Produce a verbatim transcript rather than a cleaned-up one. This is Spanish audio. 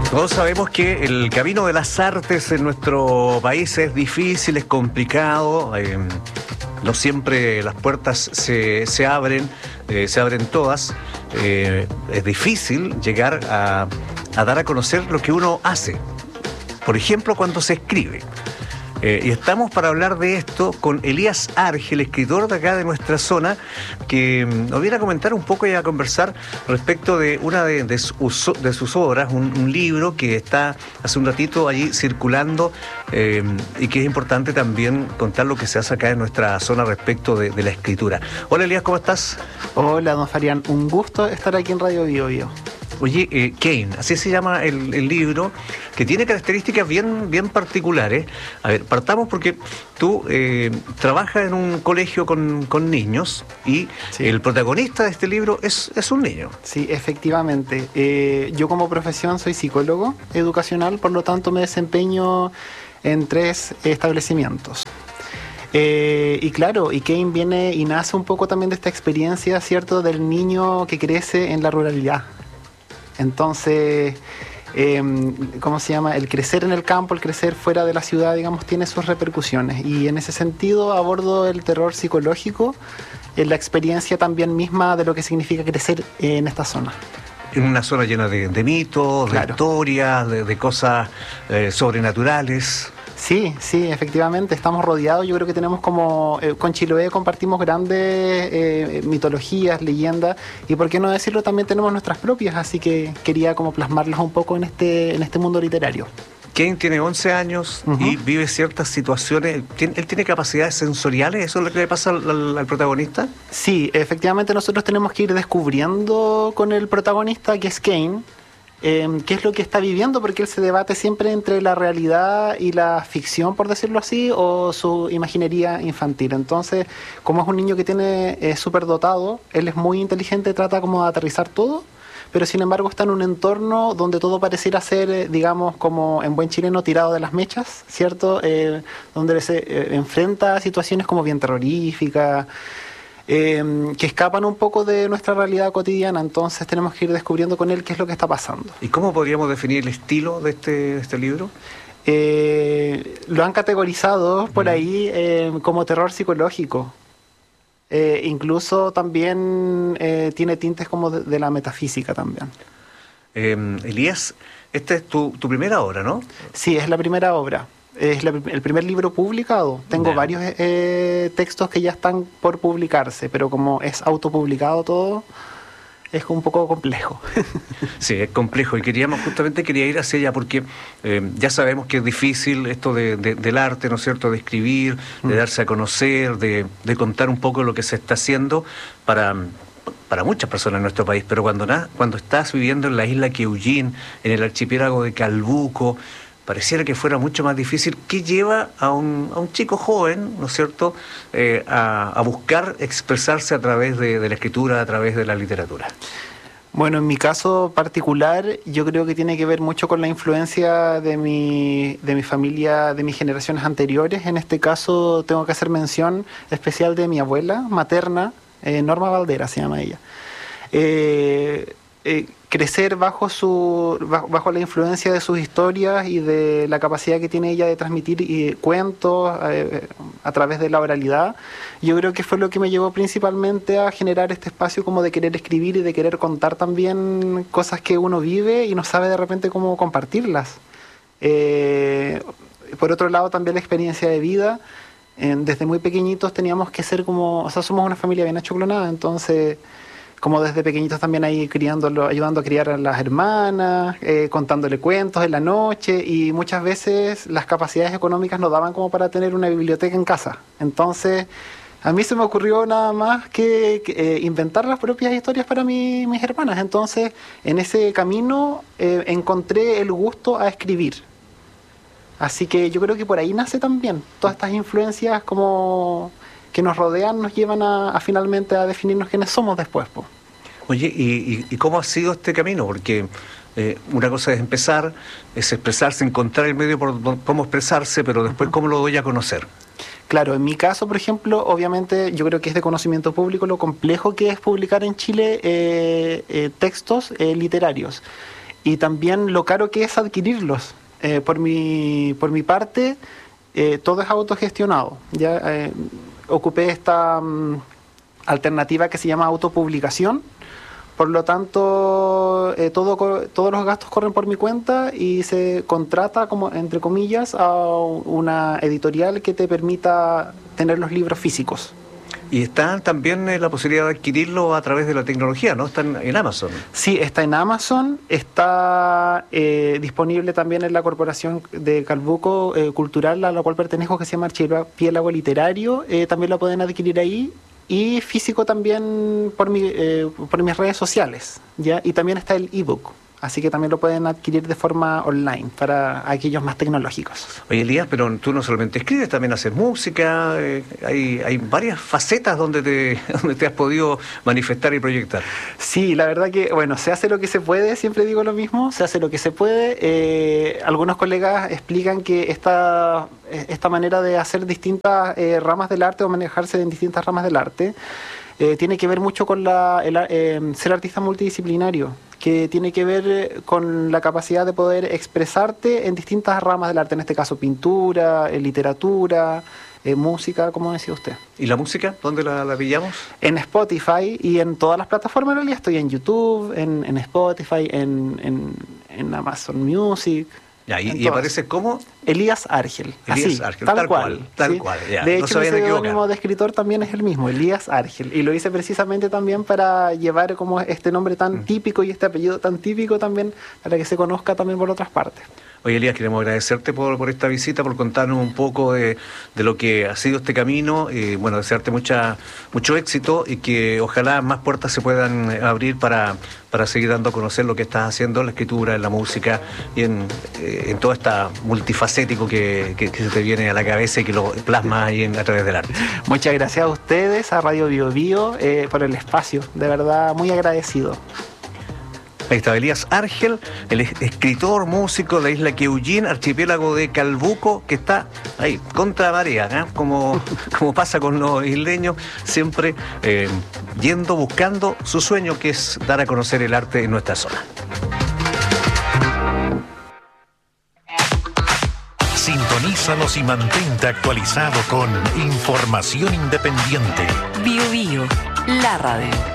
Todos sabemos que el camino de las artes en nuestro país es difícil, es complicado. Eh, no siempre las puertas se, se abren, eh, se abren todas. Eh, es difícil llegar a, a dar a conocer lo que uno hace. Por ejemplo, cuando se escribe. Eh, y estamos para hablar de esto con Elías Argel, escritor de acá de nuestra zona, que mm, nos viene a comentar un poco y a conversar respecto de una de, de, sus, de sus obras, un, un libro que está hace un ratito allí circulando eh, y que es importante también contar lo que se hace acá en nuestra zona respecto de, de la escritura. Hola Elías, ¿cómo estás? Hola, don Fabián, un gusto estar aquí en Radio Bio Bio. Oye, eh, Cain, así se llama el, el libro, que tiene características bien, bien particulares. A ver, partamos porque tú eh, trabajas en un colegio con, con niños y sí. El protagonista de este libro es, es un niño. Sí, efectivamente. Eh, yo como profesión soy psicólogo educacional, por lo tanto me desempeño en tres establecimientos. Eh, y claro, y Cain viene y nace un poco también de esta experiencia, ¿cierto?, del niño que crece en la ruralidad. Entonces, eh, ¿cómo se llama? El crecer en el campo, el crecer fuera de la ciudad, digamos, tiene sus repercusiones. Y en ese sentido abordo el terror psicológico en la experiencia también misma de lo que significa crecer en esta zona. En una zona llena de, de mitos, claro. de historias, de, de cosas eh, sobrenaturales. Sí, sí, efectivamente, estamos rodeados, yo creo que tenemos como, eh, con Chiloé compartimos grandes eh, mitologías, leyendas, y por qué no decirlo, también tenemos nuestras propias, así que quería como plasmarlas un poco en este, en este mundo literario. Cain tiene once años uh-huh. y vive ciertas situaciones. ¿Él tiene capacidades sensoriales? ¿Eso es lo que le pasa al, al, al protagonista? Sí, efectivamente nosotros tenemos que ir descubriendo con el protagonista, que es Cain, Eh, qué es lo que está viviendo, porque él se debate siempre entre la realidad y la ficción, por decirlo así, o su imaginería infantil. Entonces, como es un niño que tiene eh, súper dotado, él es muy inteligente, trata como de aterrizar todo, pero sin embargo está en un entorno donde todo pareciera ser, eh, digamos, como en buen chileno, tirado de las mechas, ¿cierto? Eh, donde se eh, enfrenta a situaciones como bien terroríficas, Eh, que escapan un poco de nuestra realidad cotidiana. Entonces tenemos que ir descubriendo con él qué es lo que está pasando. ¿Y cómo podríamos definir el estilo de este, de este libro? Eh, lo han categorizado por ahí eh, como terror psicológico. Eh, incluso también eh, tiene tintes como de, de la metafísica también. Eh, Elías, esta es tu, tu primera obra, ¿no? Sí, es la primera obra. Es la, el primer libro publicado. Tengo yeah. varios eh, textos que ya están por publicarse, pero como es autopublicado todo, es un poco complejo. Sí, es complejo y queríamos justamente quería ir hacia allá porque eh, ya sabemos que es difícil esto de, de, del arte, ¿no es cierto?, de escribir, mm. de darse a conocer, de, de contar un poco lo que se está haciendo para... para muchas personas en nuestro país, pero cuando, na, cuando estás viviendo en la isla Queullín, en el archipiélago de Calbuco, pareciera que fuera mucho más difícil. ¿Qué lleva a un, a un chico joven, ¿no es cierto?, eh, a, a buscar expresarse a través de, de la escritura, a través de la literatura? Bueno, en mi caso particular, yo creo que tiene que ver mucho con la influencia de mi, de mi familia, de mis generaciones anteriores. En este caso tengo que hacer mención especial de mi abuela materna, eh, Norma Valdera se llama ella. Eh, eh, crecer bajo su bajo, bajo la influencia de sus historias y de la capacidad que tiene ella de transmitir y, cuentos eh, a través de la oralidad, yo creo que fue lo que me llevó principalmente a generar este espacio como de querer escribir y de querer contar también cosas que uno vive y no sabe de repente cómo compartirlas. Eh, por otro lado, también la experiencia de vida. Eh, desde muy pequeñitos teníamos que ser como, o sea, somos una familia bien achoclonada, entonces como desde pequeñitos también ahí criándolo, ayudando a criar a las hermanas, eh, contándole cuentos en la noche, y muchas veces las capacidades económicas no daban como para tener una biblioteca en casa. Entonces a mí se me ocurrió nada más que, que eh, inventar las propias historias para mi, mis hermanas. Entonces en ese camino eh, encontré el gusto a escribir. Así que yo creo que por ahí nace también. Todas estas influencias como que nos rodean nos llevan a, a finalmente a definirnos quiénes somos después, po. Oye, ¿y, y, y cómo ha sido este camino? Porque eh, una cosa es empezar, es expresarse, encontrar el medio por, por cómo expresarse, pero después cómo lo doy a conocer. Claro, en mi caso, por ejemplo, obviamente yo creo que es de conocimiento público lo complejo que es publicar en Chile eh, eh, textos eh, literarios. y también lo caro que es adquirirlos. Eh, por mi, por mi parte, eh, todo es autogestionado. Ya eh, ocupé esta um, alternativa que se llama autopublicación. Por lo tanto, eh, todo, todos los gastos corren por mi cuenta y se contrata, como entre comillas, a una editorial que te permita tener los libros físicos. Y está también eh, la posibilidad de adquirirlo a través de la tecnología, ¿no? Está en, en Amazon. Sí, está en Amazon, está eh, disponible también en la Corporación de Calbuco eh, Cultural, a la cual pertenezco, que se llama Archipiélago Literario. Eh, también lo pueden adquirir ahí. Y físico también por, mi, eh, por mis redes sociales, ¿ya? Y también está el ebook, así que también lo pueden adquirir de forma online para aquellos más tecnológicos. Oye, Elías, pero tú no solamente escribes, también haces música, eh, hay, hay varias facetas donde te, donde te has podido manifestar y proyectar. Sí, la verdad que, bueno, se hace lo que se puede, siempre digo lo mismo, se hace lo que se puede. Eh, algunos colegas explican que esta, esta manera de hacer distintas eh, ramas del arte o manejarse en distintas ramas del arte eh, tiene que ver mucho con la, el, eh, ser artista multidisciplinario, que tiene que ver con la capacidad de poder expresarte en distintas ramas del arte, en este caso pintura, eh, literatura, eh, música, como decía usted. ¿Y la música? ¿Dónde la, la pillamos? En Spotify y en todas las plataformas. En realidad estoy en YouTube, en, en Spotify, en, en, en Amazon Music. Ya, y, y aparece como Elías Argel. Elías así, Argel, tal, tal cual. cual, tal ¿sí? cual. Ya, de no hecho, se el vayan a seudónimo equivocar. de escritor también es el mismo, Elías Argel. Y lo hice precisamente también para llevar como este nombre tan mm. típico y este apellido tan típico también, para que se conozca también por otras partes. Oye, Elías, queremos agradecerte por, por esta visita, por contarnos un poco de, de lo que ha sido este camino, y bueno, desearte mucha, mucho éxito y que ojalá más puertas se puedan abrir para, para seguir dando a conocer lo que estás haciendo en la escritura, en la música y en, eh, en todo esta multifacético que, que, que se te viene a la cabeza y que lo plasmas ahí en, a través del arte. Muchas gracias a ustedes, a Radio Bio Bio, eh, por el espacio, de verdad muy agradecido. Ahí está Elías Argel, el escritor, músico de la isla Queullín, archipiélago de Calbuco, que está ahí, contra marea, ¿eh? como, como pasa con los isleños, siempre eh, yendo, buscando su sueño, que es dar a conocer el arte en nuestra zona. Sintonízanos y mantente actualizado con información independiente. Bio Bio, la radio.